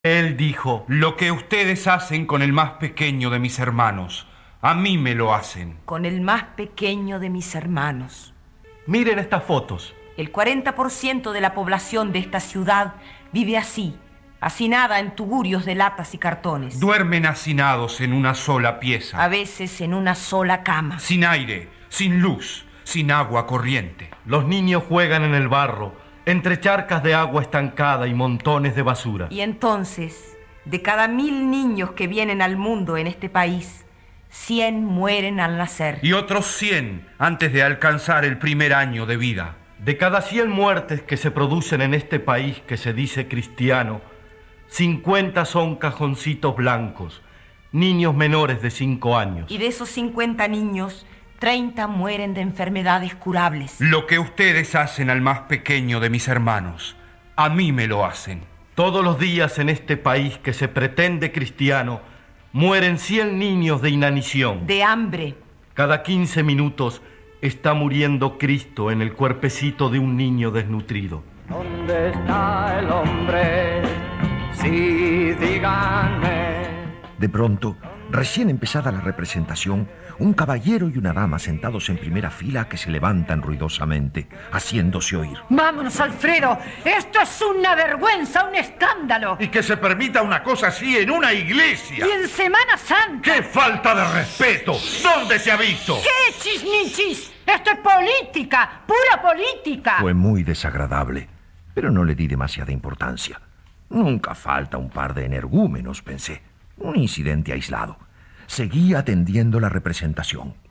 Él dijo: lo que ustedes hacen con el más pequeño de mis hermanos, a mí me lo hacen. Con el más pequeño de mis hermanos. Miren estas fotos. El 40% de la población de esta ciudad vive así, hacinada en tugurios de latas y cartones. Duermen hacinados en una sola pieza. A veces en una sola cama. Sin aire, sin luz, sin agua corriente. Los niños juegan en el barro, entre charcas de agua estancada y montones de basura. Y entonces, de cada 1000 niños que vienen al mundo en este país, 100 mueren al nacer. Y otros 100 antes de alcanzar el primer año de vida. De cada 100 muertes que se producen en este país que se dice cristiano, 50 son cajoncitos blancos, niños menores de 5 años. Y de esos 50 niños, 30 mueren de enfermedades curables. Lo que ustedes hacen al más pequeño de mis hermanos, a mí me lo hacen. Todos los días en este país que se pretende cristiano, mueren 100 niños de inanición. De hambre. Cada 15 minutos está muriendo Cristo en el cuerpecito de un niño desnutrido. ¿Dónde está el hombre? Sí, díganme. De pronto, recién empezada la representación, un caballero y una dama sentados en primera fila que se levantan ruidosamente, haciéndose oír. ¡Vámonos, Alfredo! ¡Esto es una vergüenza, un escándalo! Y que se permita una cosa así en una iglesia. ¡Y en Semana Santa! ¡Qué falta de respeto! ¿Dónde se ha visto? ¿Qué chisnichis? ¡Esto es política! ¡Pura política! Fue muy desagradable, pero no le di demasiada importancia. Nunca falta un par de energúmenos, pensé. Un incidente aislado. Seguí atendiendo la representación.